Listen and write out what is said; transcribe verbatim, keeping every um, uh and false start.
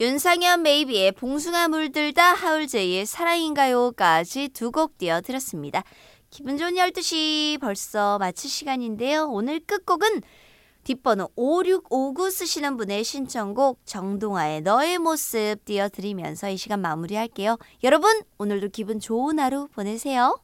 윤상현 메이비의 봉숭아 물들다, 하울제이의 사랑인가요까지 두 곡 띄워드렸습니다. 기분 좋은 열두 시 벌써 마칠 시간인데요. 오늘 끝곡은 뒷번호 오육오구 쓰시는 분의 신청곡 정동아의 너의 모습 띄워드리면서 이 시간 마무리할게요. 여러분 오늘도 기분 좋은 하루 보내세요.